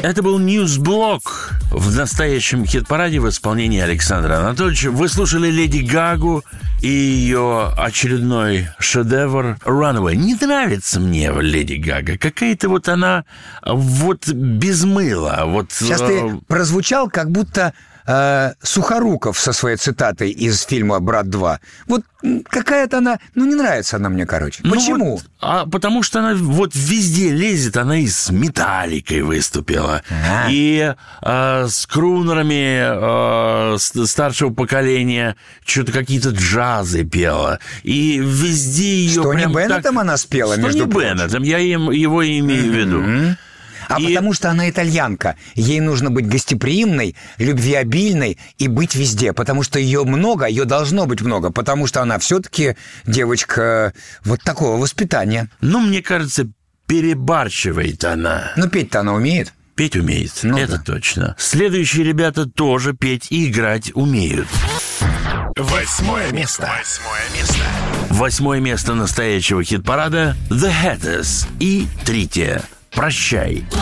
Это был Ньюсблок в настоящем хит-параде в исполнении Александра Анатольевича. Вы слушали Леди Гагу и ее очередной шедевр «Runaway». Не нравится мне Леди Гага. Какая-то вот она вот без мыла. Вот... Сейчас ты прозвучал, как будто Сухоруков со своей цитатой из фильма «Брат 2». Вот какая-то она... Ну, не нравится она мне, короче. Почему? Вот, потому что она вот везде лезет. Она и с «Металликой» выступила. И с крунерами старшего поколения что-то какие-то джазы пела. И везде ее... С Тони Беннетом она спела, между прочим. С Тони Беннетом. Я его имею в виду. Потому что она итальянка. Ей нужно быть гостеприимной, любвеобильной и быть везде. Потому что ее много, ее должно быть много. Потому что она все-таки девочка вот такого воспитания. Ну, мне кажется, перебарщивает она. Ну, петь-то она умеет. Петь умеет, это точно. Следующие ребята тоже петь и играть умеют. 8 место. 8 место настоящего хит-парада The Hatters и третье «Прощай».